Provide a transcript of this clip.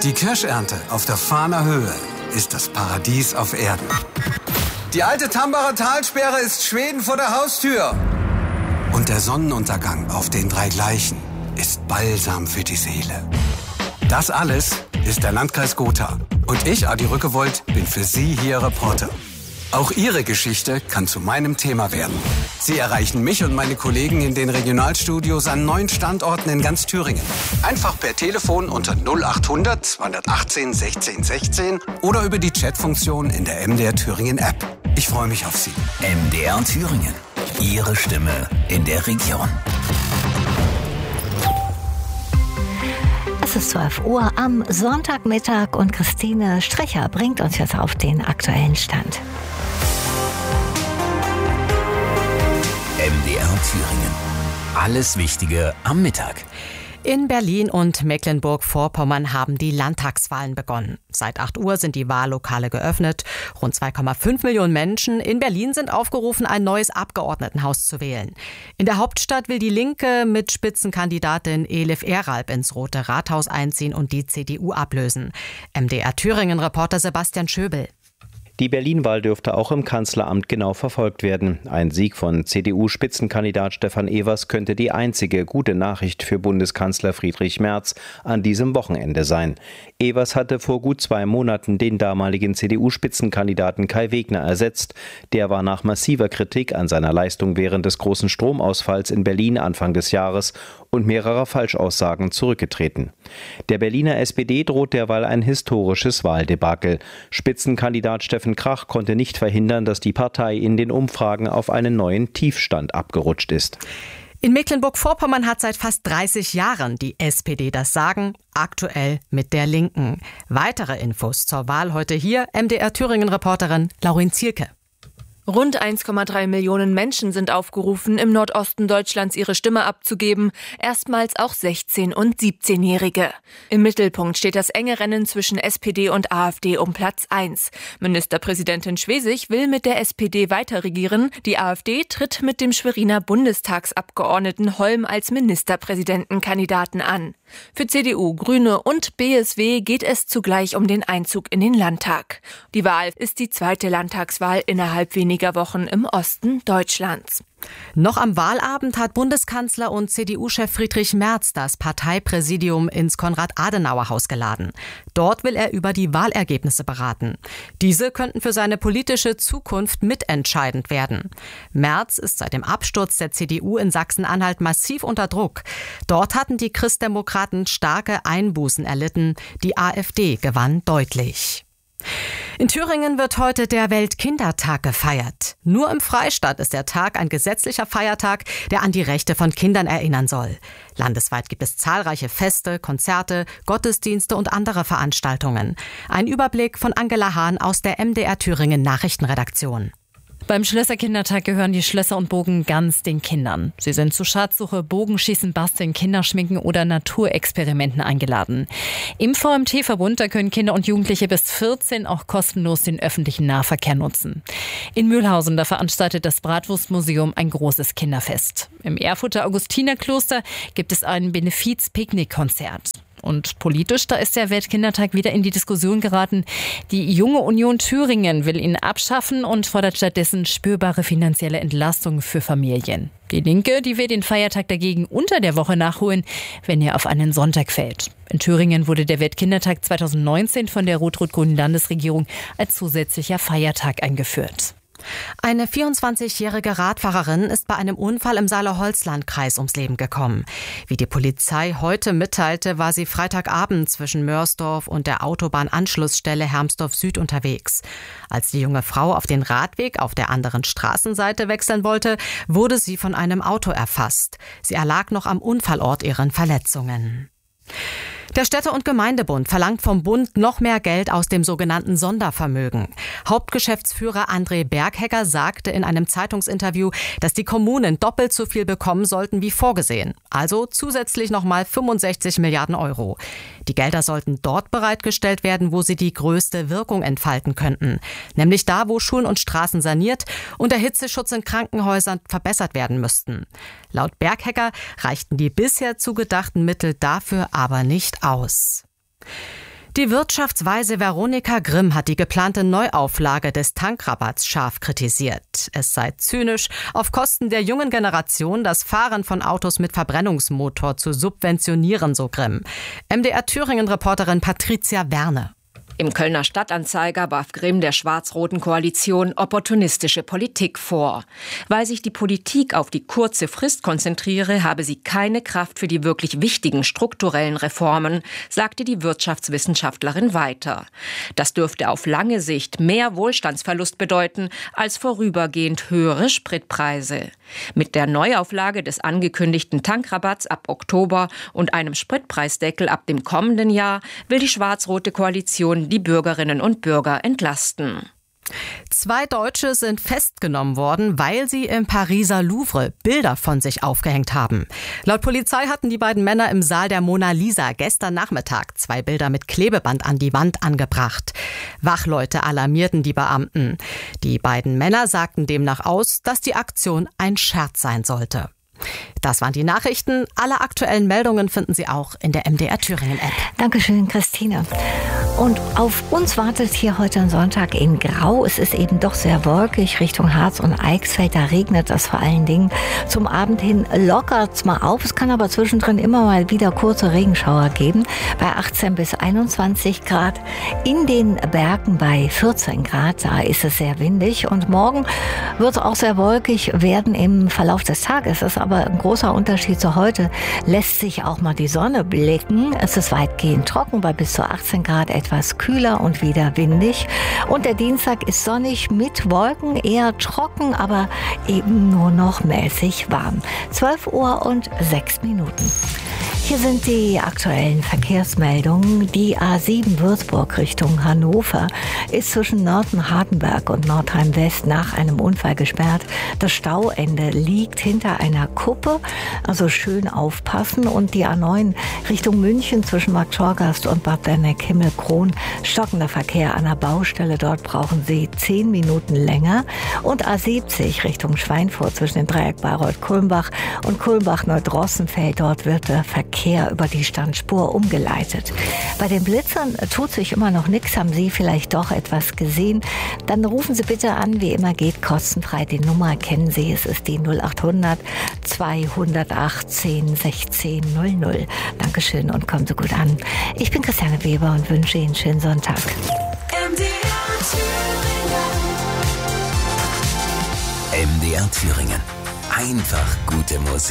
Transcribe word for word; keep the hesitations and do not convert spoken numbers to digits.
Die Kirschernte auf der Fahner Höhe ist das Paradies auf Erden. Die alte Tambacher Talsperre ist Schweden vor der Haustür. Und der Sonnenuntergang auf den drei Gleichen ist Balsam für die Seele. Das alles ist der Landkreis Gotha. Und ich, Adi Rückewold, bin für Sie hier Reporter. Auch Ihre Geschichte kann zu meinem Thema werden. Sie erreichen mich und meine Kollegen in den Regionalstudios an neun Standorten in ganz Thüringen. Einfach per Telefon unter null achthundert zweihundertachtzehn sechzehn sechzehn oder über die Chatfunktion in der M D R Thüringen App. Ich freue mich auf Sie. M D R Thüringen. Ihre Stimme in der Region. Es ist zwölf Uhr am Sonntagmittag und Christine Strecher bringt uns jetzt auf den aktuellen Stand. M D R Thüringen. Alles Wichtige am Mittag. In Berlin und Mecklenburg-Vorpommern haben die Landtagswahlen begonnen. Seit acht Uhr sind die Wahllokale geöffnet. Rund zwei Komma fünf Millionen Menschen in Berlin sind aufgerufen, ein neues Abgeordnetenhaus zu wählen. In der Hauptstadt will die Linke mit Spitzenkandidatin Elif Eralp ins Rote Rathaus einziehen und die C D U ablösen. M D R Thüringen-Reporter Sebastian Schöbel. Die Berlin-Wahl dürfte auch im Kanzleramt genau verfolgt werden. Ein Sieg von C D U-Spitzenkandidat Stefan Evers könnte die einzige gute Nachricht für Bundeskanzler Friedrich Merz an diesem Wochenende sein. Evers hatte vor gut zwei Monaten den damaligen C D U-Spitzenkandidaten Kai Wegner ersetzt. Der war nach massiver Kritik an seiner Leistung während des großen Stromausfalls in Berlin Anfang des Jahres und mehrerer Falschaussagen zurückgetreten. Der Berliner S P D droht derweil ein historisches Wahldebakel. Spitzenkandidat Steffen Krach konnte nicht verhindern, dass die Partei in den Umfragen auf einen neuen Tiefstand abgerutscht ist. In Mecklenburg-Vorpommern hat seit fast dreißig Jahren die S P D das Sagen, aktuell mit der Linken. Weitere Infos zur Wahl heute hier, M D R Thüringen-Reporterin Laurin Zielke. Rund eins Komma drei Millionen Menschen sind aufgerufen, im Nordosten Deutschlands ihre Stimme abzugeben, erstmals auch sechzehn- und siebzehnjährige. Im Mittelpunkt steht das enge Rennen zwischen S P D und AfD um Platz eins. Ministerpräsidentin Schwesig will mit der S P D weiter regieren. Die AfD tritt mit dem Schweriner Bundestagsabgeordneten Holm als Ministerpräsidentenkandidaten an. Für C D U, Grüne und B S W geht es zugleich um den Einzug in den Landtag. Die Wahl ist die zweite Landtagswahl innerhalb weniger Wochen im Osten Deutschlands. Noch am Wahlabend hat Bundeskanzler und C D U-Chef Friedrich Merz das Parteipräsidium ins Konrad-Adenauer-Haus geladen. Dort will er über die Wahlergebnisse beraten. Diese könnten für seine politische Zukunft mitentscheidend werden. Merz ist seit dem Absturz der C D U in Sachsen-Anhalt massiv unter Druck. Dort hatten die Christdemokraten starke Einbußen erlitten. Die AfD gewann deutlich. In Thüringen wird heute der Weltkindertag gefeiert. Nur im Freistaat ist der Tag ein gesetzlicher Feiertag, der an die Rechte von Kindern erinnern soll. Landesweit gibt es zahlreiche Feste, Konzerte, Gottesdienste und andere Veranstaltungen. Ein Überblick von Angela Hahn aus der M D R Thüringen Nachrichtenredaktion. Beim Schlösserkindertag gehören die Schlösser und Bogen ganz den Kindern. Sie sind zu Schatzsuche, Bogenschießen, Basteln, Kinderschminken oder Naturexperimenten eingeladen. Im V M T-Verbund, da können Kinder und Jugendliche bis vierzehn auch kostenlos den öffentlichen Nahverkehr nutzen. In Mühlhausen, da veranstaltet das Bratwurstmuseum ein großes Kinderfest. Im Erfurter Augustinerkloster gibt es ein Benefiz-Picknick-Konzert. Und politisch, da ist der Weltkindertag wieder in die Diskussion geraten. Die Junge Union Thüringen will ihn abschaffen und fordert stattdessen spürbare finanzielle Entlastungen für Familien. Die Linke, die will den Feiertag dagegen unter der Woche nachholen, wenn er auf einen Sonntag fällt. In Thüringen wurde der Weltkindertag zweitausendneunzehn von der rot-rot-grünen Landesregierung als zusätzlicher Feiertag eingeführt. Eine vierundzwanzigjährige Radfahrerin ist bei einem Unfall im Saale-Holzland-Kreis ums Leben gekommen. Wie die Polizei heute mitteilte, war sie Freitagabend zwischen Mörsdorf und der Autobahnanschlussstelle Hermsdorf Süd unterwegs. Als die junge Frau auf den Radweg auf der anderen Straßenseite wechseln wollte, wurde sie von einem Auto erfasst. Sie erlag noch am Unfallort ihren Verletzungen. Der Städte- und Gemeindebund verlangt vom Bund noch mehr Geld aus dem sogenannten Sondervermögen. Hauptgeschäftsführer André Berghegger sagte in einem Zeitungsinterview, dass die Kommunen doppelt so viel bekommen sollten wie vorgesehen. Also zusätzlich nochmal fünfundsechzig Milliarden Euro. Die Gelder sollten dort bereitgestellt werden, wo sie die größte Wirkung entfalten könnten. Nämlich da, wo Schulen und Straßen saniert und der Hitzeschutz in Krankenhäusern verbessert werden müssten. Laut Berghegger reichten die bisher zugedachten Mittel dafür aber nicht aus. Die Wirtschaftsweise Veronika Grimm hat die geplante Neuauflage des Tankrabatts scharf kritisiert. Es sei zynisch, auf Kosten der jungen Generation das Fahren von Autos mit Verbrennungsmotor zu subventionieren, so Grimm. M D R Thüringen-Reporterin Patricia Werne. Im Kölner Stadtanzeiger warf Grimm der schwarz-roten Koalition opportunistische Politik vor. Weil sich die Politik auf die kurze Frist konzentriere, habe sie keine Kraft für die wirklich wichtigen strukturellen Reformen, sagte die Wirtschaftswissenschaftlerin weiter. Das dürfte auf lange Sicht mehr Wohlstandsverlust bedeuten als vorübergehend höhere Spritpreise. Mit der Neuauflage des angekündigten Tankrabatts ab Oktober und einem Spritpreisdeckel ab dem kommenden Jahr will die schwarz-rote Koalition die Bürgerinnen und Bürger entlasten. Zwei Deutsche sind festgenommen worden, weil sie im Pariser Louvre Bilder von sich aufgehängt haben. Laut Polizei hatten die beiden Männer im Saal der Mona Lisa gestern Nachmittag zwei Bilder mit Klebeband an die Wand angebracht. Wachleute alarmierten die Beamten. Die beiden Männer sagten demnach aus, dass die Aktion ein Scherz sein sollte. Das waren die Nachrichten. Alle aktuellen Meldungen finden Sie auch in der M D R Thüringen App. Dankeschön, Christine. Und auf uns wartet hier heute ein Sonntag in Grau. Es ist eben doch sehr wolkig Richtung Harz und Eichsfeld. Da regnet das vor allen Dingen. Zum Abend hin lockert's mal auf. Es kann aber zwischendrin immer mal wieder kurze Regenschauer geben. Bei achtzehn bis einundzwanzig Grad. In den Bergen bei vierzehn Grad. Da ist es sehr windig. Und morgen wird es auch sehr wolkig werden im Verlauf des Tages. Das ist aber ein großer Unterschied zu heute. Lässt sich auch mal die Sonne blicken. Es ist weitgehend trocken bei bis zu achtzehn Grad. Etwas kühler und wieder windig. Und der Dienstag ist sonnig mit Wolken, eher trocken, aber eben nur noch mäßig warm. zwölf Uhr und sechs Minuten. Hier sind die aktuellen Verkehrsmeldungen. Die A sieben Würzburg Richtung Hannover ist zwischen Nörten-Hardenberg und Nordheim-West nach einem Unfall gesperrt. Das Stauende liegt hinter einer Kuppe, also schön aufpassen. Und die A neun Richtung München zwischen Marktschorgast und Bad Berneck-Himmelkron, stockender Verkehr an der Baustelle. Dort brauchen Sie zehn Minuten länger. Und A siebzig Richtung Schweinfurt zwischen dem Dreieck Bayreuth-Kulmbach und Kulmbach-Neudrossenfeld. Dort wird der Verkehr über die Standspur umgeleitet. Bei den Blitzern tut sich immer noch nichts. Haben Sie vielleicht doch etwas gesehen? Dann rufen Sie bitte an, wie immer geht kostenfrei. Die Nummer kennen Sie, es ist die null acht hundert zweihundertachtzehn sechzehn null null. Dankeschön und kommen Sie gut an. Ich bin Christiane Weber und wünsche Ihnen einen schönen Sonntag. M D R Thüringen. Einfach gute Musik.